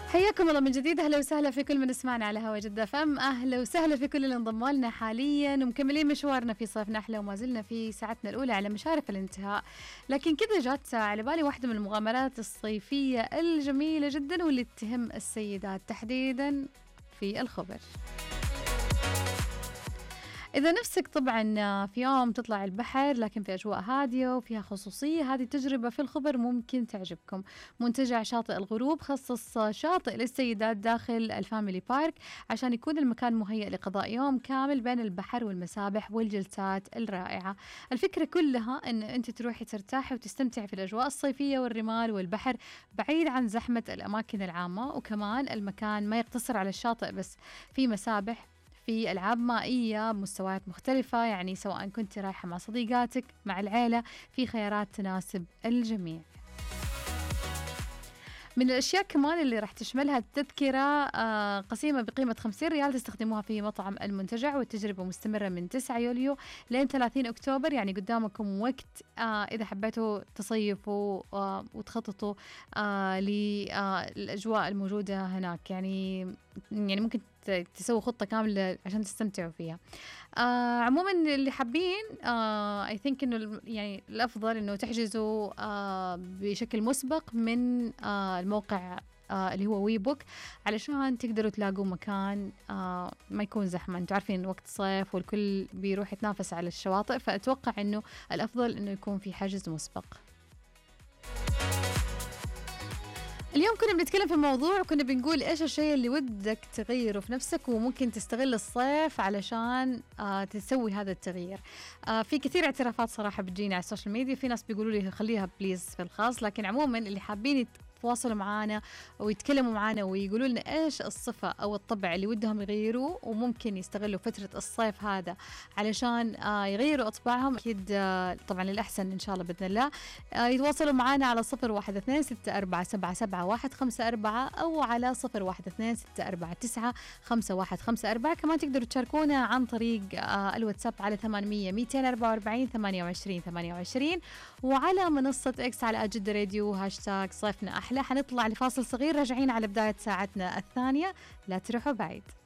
حياكم الله من جديد، اهلا وسهلا في كل من يسمعنا على هوا جدة فم، اهلا وسهلا في كل اللي انضموا لنا حاليا ومكملين مشوارنا في صيفنا احلى، وما زلنا في ساعتنا الاولى على مشارف الانتهاء. لكن كذا جات على بالي واحدة من المغامرات الصيفية الجميلة جدا واللي تهم السيدات تحديدا في الخبر. إذا نفسك طبعا في يوم تطلع البحر لكن في أجواء هادية وفيها خصوصية، هذه تجربة في الخبر ممكن تعجبكم. منتجع شاطئ الغروب خصص شاطئ للسيدات داخل الفاميلي بارك عشان يكون المكان مهيئ لقضاء يوم كامل بين البحر والمسابح والجلسات الرائعة. الفكرة كلها أن أنت تروحي ترتاحي وتستمتعي في الأجواء الصيفية والرمال والبحر بعيد عن زحمة الأماكن العامة. وكمان المكان ما يقتصر على الشاطئ بس، في مسابح، في ألعاب مائية بمستويات مختلفة، يعني سواء كنت رايحة مع صديقاتك مع العيلة، في خيارات تناسب الجميع. من الأشياء كمان اللي راح تشملها التذكرة قسيمة بقيمة 50 ريال تستخدموها في مطعم المنتجع، والتجربة مستمرة من 9 يوليو لين 30 أكتوبر، يعني قدامكم وقت إذا حبيتوا تصيفوا وتخططوا للأجواء الموجودة هناك. يعني ممكن تسوي خطة كاملة عشان تستمتعوا فيها. عموما اللي حابين I think إنه يعني الأفضل إنه تحجزوا بشكل مسبق من الموقع اللي هو وي بوك علشان تقدروا تلاقوا مكان ما يكون زحمة. انتوا عارفين وقت صيف والكل بيروح يتنافس على الشواطئ، فأتوقع إنه الأفضل إنه يكون في حجز مسبق. اليوم كنا بنتكلم في موضوع وكنا بنقول إيش الشيء اللي ودك تغيره في نفسك وممكن تستغل الصيف علشان تسوي هذا التغيير. في كثير اعترافات صراحة بتجينا على السوشيال ميديا، في ناس بيقولوا لي خليها بليز في الخاص، لكن عموما اللي حابين يتواصلوا معنا ويتكلموا معنا ويقولوا لنا إيش الصفة أو الطبع اللي ودهم يغيروه وممكن يستغلوا فترة الصيف هذا علشان يغيروا أطباعهم، أكيد طبعا للأحسن إن شاء الله بإذن الله. يتواصلوا معنا على 0126477154 أو على 0126495154. كمان تقدروا تشاركونا عن طريق الواتساب على 800 244 28 28 وعلى منصة إكس على جدة راديو هاشتاج صيفنا أحلى. حنطلع لفاصل صغير، راجعين على بداية ساعتنا الثانية، لا تروحوا بعيد.